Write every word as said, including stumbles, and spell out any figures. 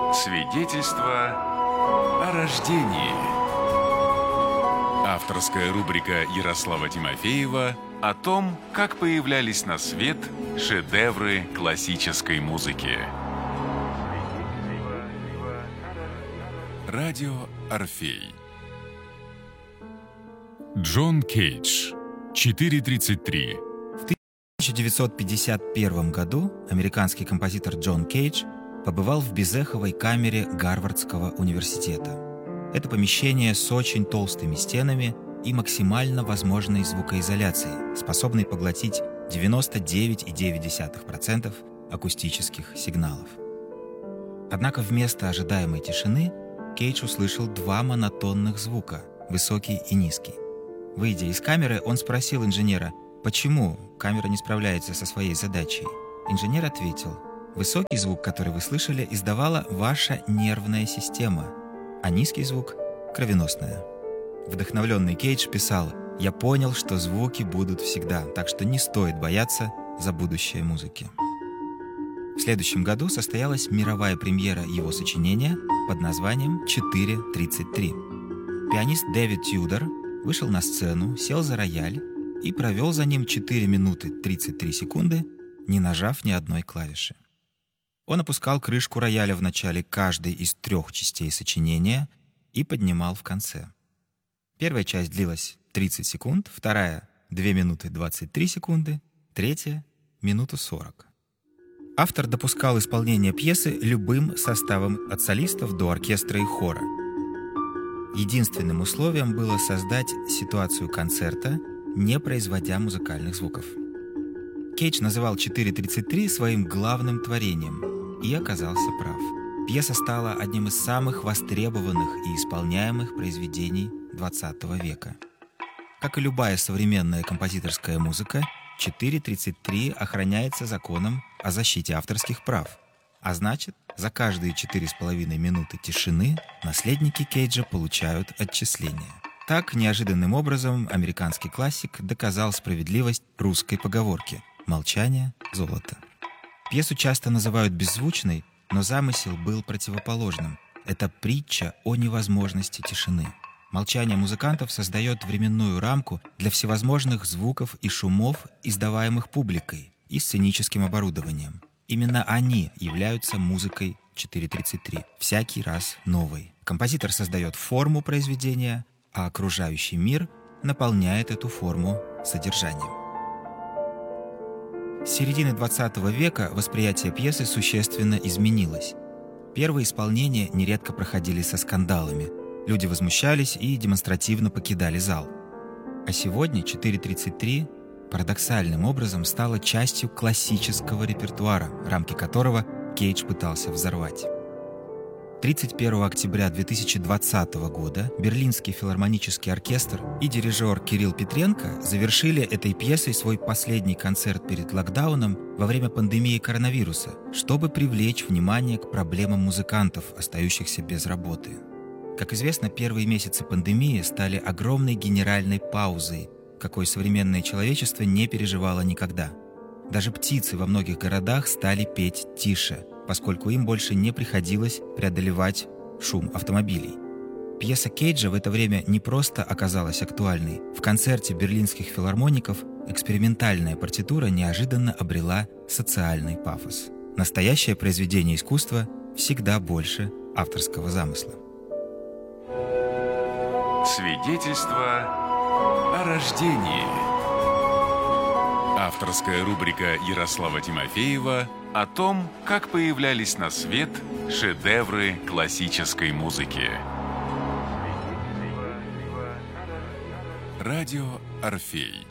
Свидетельство о рождении. Авторская рубрика Ярослава Тимофеева о том, как появлялись на свет шедевры классической музыки. Радио Орфей. Джон Кейдж. четыре тридцать три. В тысяча девятьсот пятьдесят первом году американский композитор Джон Кейдж побывал в безэховой камере Гарвардского университета. Это помещение с очень толстыми стенами и максимально возможной звукоизоляцией, способной поглотить девяносто девять целых девять десятых процента акустических сигналов. Однако вместо ожидаемой тишины Кейдж услышал два монотонных звука – высокий и низкий. Выйдя из камеры, он спросил инженера, почему камера не справляется со своей задачей. Инженер ответил: высокий звук, который вы слышали, издавала ваша нервная система, а низкий звук — кровеносная. Вдохновленный Кейдж писал: «Я понял, что звуки будут всегда, так что не стоит бояться за будущее музыки». В следующем году состоялась мировая премьера его сочинения под названием «четыре тридцать три». Пианист Дэвид Тьюдор вышел на сцену, сел за рояль и провел за ним четыре минуты тридцать три секунды, не нажав ни одной клавиши. Он опускал крышку рояля в начале каждой из трех частей сочинения и поднимал в конце. Первая часть длилась тридцать секунд, вторая — две минуты двадцать три секунды, третья — минуту сорок. Автор допускал исполнение пьесы любым составом от солистов до оркестра и хора. Единственным условием было создать ситуацию концерта, не производя музыкальных звуков. Кейдж называл четыре тридцать три своим главным творением и оказался прав. Пьеса стала одним из самых востребованных и исполняемых произведений двадцатого века. Как и любая современная композиторская музыка, четыре тридцать три охраняется законом о защите авторских прав, а значит, за каждые четыре с половиной минуты тишины наследники Кейджа получают отчисления. Так, неожиданным образом, американский классик доказал справедливость русской поговорки «молчание – золото». Пьесу часто называют беззвучной, но замысел был противоположным. Это притча о невозможности тишины. Молчание музыкантов создает временную рамку для всевозможных звуков и шумов, издаваемых публикой и сценическим оборудованием. Именно они являются музыкой четыре тридцать три, всякий раз новой. Композитор создает форму произведения, а окружающий мир наполняет эту форму содержанием. С середины двадцатого века восприятие пьесы существенно изменилось. Первые исполнения нередко проходили со скандалами. Люди возмущались и демонстративно покидали зал. А сегодня четыре тридцать три парадоксальным образом стала частью классического репертуара, рамки которого Кейдж пытался взорвать. тридцать первого октября две тысячи двадцатого года Берлинский филармонический оркестр и дирижер Кирилл Петренко завершили этой пьесой свой последний концерт перед локдауном во время пандемии коронавируса, чтобы привлечь внимание к проблемам музыкантов, остающихся без работы. Как известно, первые месяцы пандемии стали огромной генеральной паузой, какой современное человечество не переживало никогда. Даже птицы во многих городах стали петь тише, поскольку им больше не приходилось преодолевать шум автомобилей. Пьеса Кейджа в это время не просто оказалась актуальной. В концерте берлинских филармоников экспериментальная партитура неожиданно обрела социальный пафос. Настоящее произведение искусства всегда больше авторского замысла. Свидетельство о рождении. Авторская рубрика Ярослава Тимофеева о том, как появлялись на свет шедевры классической музыки. Радио Орфей.